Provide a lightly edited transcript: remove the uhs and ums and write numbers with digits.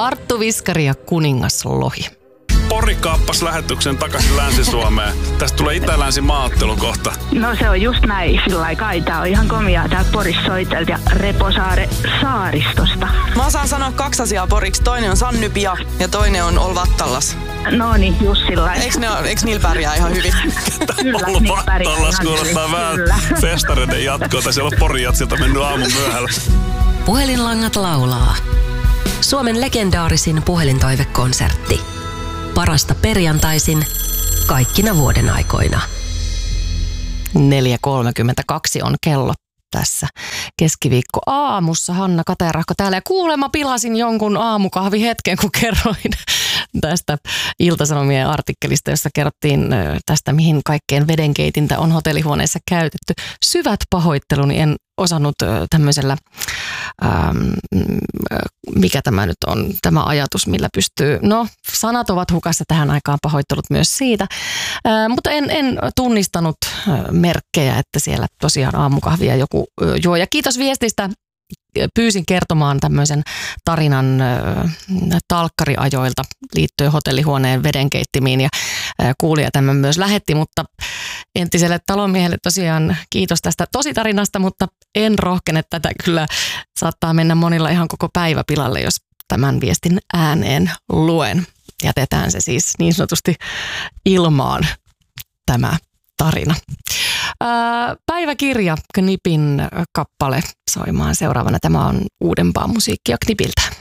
Arttu Viskari ja Kuningas Lohi. Pori kaappasi lähetyksen takaisin Länsi-Suomeen. Tästä tulee itä-länsi maaottelu kohta. No se on just näin, sillä kai. Tää on ihan komiaa. Täällä Porissa soitelta ja Reposaare saaristosta. Mä osaan sanoa 2 asiaa poriksi. Toinen on Sannypia ja toinen on Olvattallas. No niin, just sillä. Eiks niillä pärjää ihan hyvin? Kyllä, Olvattallas kuulostaa vähän festareiden jatkoa. Siellä on Porijatsilta mennyt aamun myöhällä. Puhelinlangat laulaa. Suomen legendaarisin puhelintoivekonsertti. Parasta perjantaisin kaikkina vuoden aikoina. 4.32 on kello tässä keskiviikko aamussa. Hanna Katerahko täällä. Ja kuulemma pilasin jonkun aamukahvihetken, kun kerroin tästä Ilta-Sanomien artikkelista, jossa kerrottiin tästä, mihin kaikkeen vedenkeitintä on hotellihuoneessa käytetty. Syvät pahoitteluni, en osannut tämmöisellä, mikä tämä nyt on, tämä ajatus, millä pystyy, no sanat ovat hukassa tähän aikaan, pahoittelut myös siitä, mutta en tunnistanut merkkejä, että siellä tosiaan aamukahvia joku juo. Ja kiitos viestistä. Pyysin kertomaan tämmöisen tarinan talkkariajoilta liittyen hotellihuoneen vedenkeittimiin ja kuulija tämän myös lähetti, mutta entiselle talonmiehelle tosiaan kiitos tästä tositarinasta, mutta en rohkene tätä, kyllä saattaa mennä monilla ihan koko päivä pilalle, jos tämän viestin ääneen luen. Jätetään se siis niin sanotusti ilmaan tämä tarina. Päiväkirja Knipin kappale soimaan seuraavana. Tämä on uudempaa musiikkia Knipiltä.